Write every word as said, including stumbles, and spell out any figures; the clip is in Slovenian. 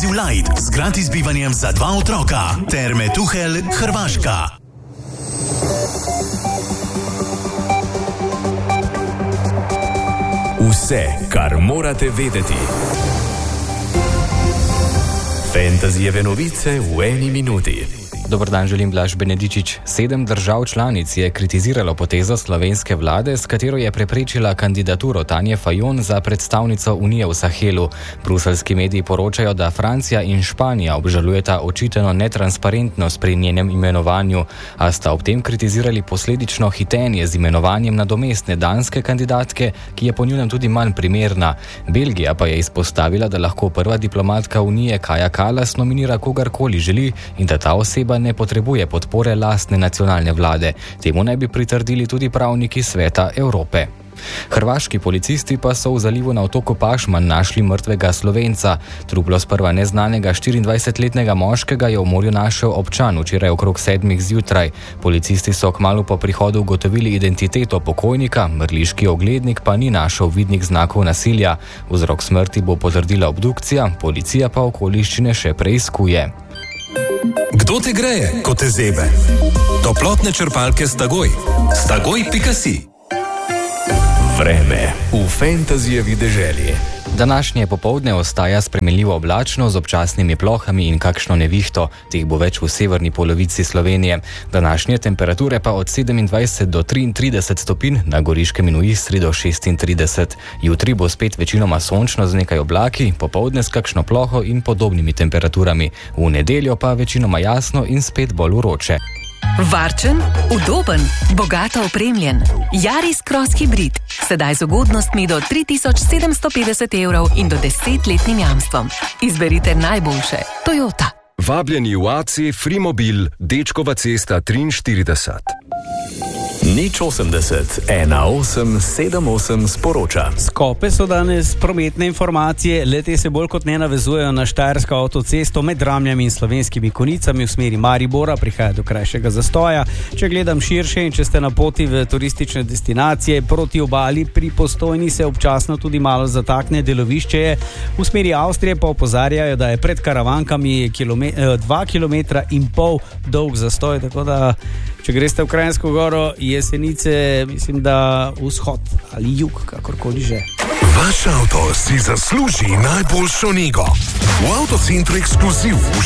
Inclusive Light z gratis bivanjem za dva otroka. Terme Tuhelj, Hrvaška. Vse, kar morate vedeti. Fantasyjeve novice v eni minuti. Dobar dan, želim Blaž Benedičič. Sedem držav članic je kritiziralo potezo slovenske vlade, s katero je preprečila kandidaturo Tanje Fajon za predstavnico Unije v Sahelu. Bruseljski mediji poročajo, da Francija in Španija obžalujeta očitano netransparentnost pri njenem imenovanju, a sta ob tem kritizirali posledično hitenje z imenovanjem nadomestne danske kandidatke, ki je po njunem tudi manj primerna. Belgija pa je izpostavila, da lahko prva diplomatka Unije Kaja Kallas nominira kogarkoli želi in da ta oseba ne potrebuje podpore lastne nacionalne vlade. Temu naj bi pritrdili tudi pravniki Sveta Evrope. Hrvaški policisti pa so v zalivu na otoku Pašman našli mrtvega Slovenca. Truplo sprva neznanega štiriindvajsetletnega moškega je v morju našel občan včeraj okrog sedmih zjutraj. Policisti so kmalu po prihodu ugotovili identiteto pokojnika, mrliški oglednik pa ni našel vidnih znakov nasilja. Vzrok smrti bo potrdila obdukcija, policija pa okoliščine še preiskuje. Kdo te greje, ko te zebe? Toplotne črpalke Stagoj. Stagoj pika si. Vreme v Fantasyjevi deželi. Današnje popoldne ostaja spremenljivo oblačno z občasnimi plohami in kakšno nevihto. Teh bo več v severni polovici Slovenije. Današnje temperature pa od sedemindvajset do triintrideset stopinj, na Goriškem in v Istri do šestintrideset. Jutri bo spet večinoma sončno z nekaj oblaki, popoldne s kakšno ploho in podobnimi temperaturami. V nedeljo pa večinoma jasno in spet bolj vroče. Varčen, udoben, bogato opremljen. Yaris Cross Hybrid. Sedaj z ugodnostmi do tri tisoč sedemsto petdeset evrov in do desetletnim jamstvom. Izberite najboljše. Toyota. Vabljeni v A C Frimobil, Dečkova cesta triinštirideset. Nič osemdeset, ena osem sedem osem sporoča. Skope so danes prometne informacije, lete se bolj kot ne navezujejo na štajersko avtocesto med Ramljami in Slovenskimi Konicami v smeri Maribora, prihaja do krajšega zastoja. Če gledam širše in če ste na poti v turistične destinacije proti obali, pri Postojni se občasno tudi malo zatakne, delovišče je. V smeri Avstrije pa opozarjajo, da je pred Karavankami kilome, dva kilometra in pol dolg zastoj, tako da če greste v Kranjsko Goro, Jesenice, mislim, da vzhod ali jug, kakorkoli že. Vaš avto si zasluži najboljšo nego. V Avtocentru Ekskluziv